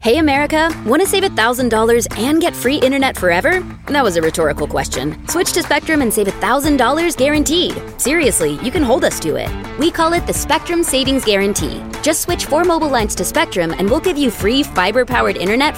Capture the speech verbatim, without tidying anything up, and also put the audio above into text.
Hey America, want to save one thousand dollars and get free internet forever? That was a rhetorical question. Switch to Spectrum and save one thousand dollars guaranteed. Seriously, you can hold us to it. We call it the Spectrum Savings Guarantee. Just switch four mobile lines to Spectrum and we'll give you free fiber-powered internet